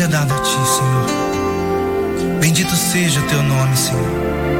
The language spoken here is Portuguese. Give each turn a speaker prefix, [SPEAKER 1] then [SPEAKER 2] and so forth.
[SPEAKER 1] dado a ti, Senhor. Bendito seja o teu nome, Senhor.